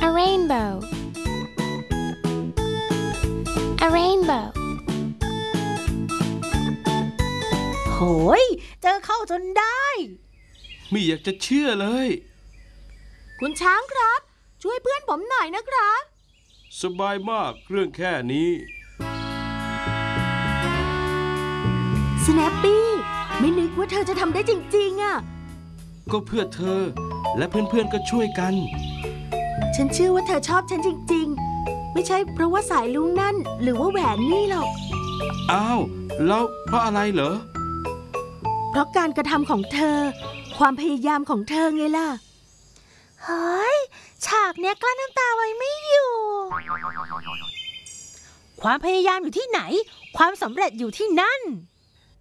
A rainbow. A rainbow. โหยเจอเข้าจนได้ไม่อยากจะเชื่อเลยคุณช้างครับช่วยเพื่อนผมหน่อยนะครับสบายมากเรื่องแค่นี้สแนปปี้ไม่นึกว่าเธอจะทำได้จริงๆอ่ะก็เพื่อเธอและเพื่อนๆก็ช่วยกันฉันเชื่อว่าเธอชอบฉันจริงๆไม่ใช่เพราะว่าสายลุงนั่นหรือว่าแหวนนี่หรอกอ้าวแล้วเพราะอะไรเหรอเพราะการกระทำของเธอความพยายามของเธอไงล่ะเฮ้ยฉากเนี้ยกลั้นน้ำตาไว้ไม่อยู่ความพยายามอยู่ที่ไหนความสำเร็จอยู่ที่นั่น